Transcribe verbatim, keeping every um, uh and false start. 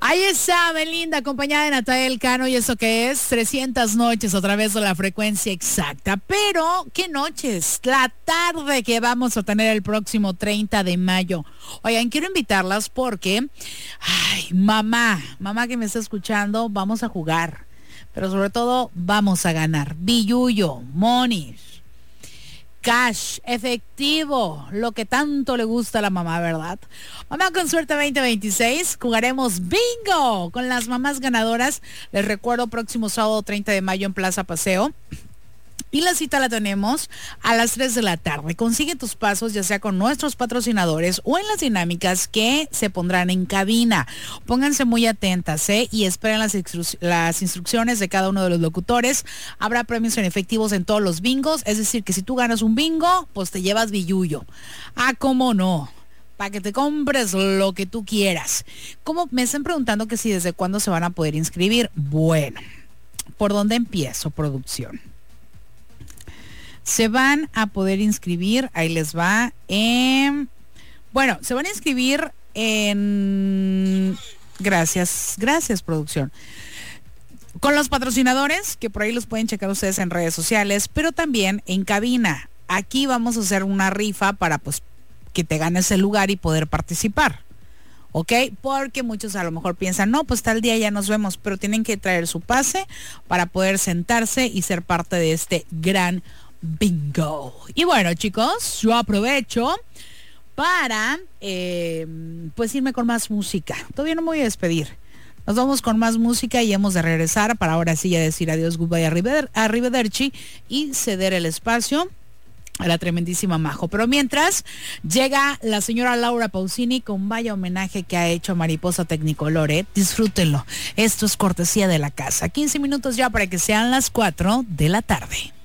Ahí está Belinda, acompañada de Natael Cano, y eso que es trescientas noches a través de la frecuencia exacta. Pero, ¿qué noches? La tarde que vamos a tener el próximo treinta de mayo. Oigan, quiero invitarlas porque, ay, mamá, mamá que me está escuchando, vamos a jugar. Pero sobre todo, vamos a ganar. Billuyo, monis, cash, efectivo, lo que tanto le gusta a la mamá, ¿verdad? Mamá con suerte veinte veintiséis, jugaremos bingo con las mamás ganadoras. Les recuerdo, próximo sábado treinta de mayo en Plaza Paseo. Y la cita la tenemos a las tres de la tarde. Consigue tus pasos ya sea con nuestros patrocinadores o en las dinámicas que se pondrán en cabina. Pónganse muy atentas, ¿eh? Y esperen las, instru- las instrucciones de cada uno de los locutores. Habrá premios en efectivos en todos los bingos. Es decir, que si tú ganas un bingo, pues te llevas billuyo. Ah, ¿cómo no? Para que te compres lo que tú quieras. Como me están preguntando que si desde cuándo se van a poder inscribir. Bueno, ¿por dónde empiezo, producción? Se van a poder inscribir, ahí les va, en, bueno, se van a inscribir en, gracias, gracias producción, con los patrocinadores, que por ahí los pueden checar ustedes en redes sociales, pero también en cabina. Aquí vamos a hacer una rifa para pues que te ganes el lugar y poder participar. ¿Ok? Porque muchos a lo mejor piensan, no, pues tal día ya nos vemos, pero tienen que traer su pase para poder sentarse y ser parte de este gran bingo. Y bueno, chicos, yo aprovecho para eh, pues irme con más música. Todavía no me voy a despedir. Nos vamos con más música y hemos de regresar para ahora sí ya decir adiós, goodbye, arrivederci y ceder el espacio a la tremendísima Majo. Pero mientras llega la señora Laura Pausini con vaya homenaje que ha hecho a Mariposa Tecnicolor, ¿eh? Disfrútenlo. Esto es cortesía de la casa. quince minutos ya para que sean las cuatro de la tarde.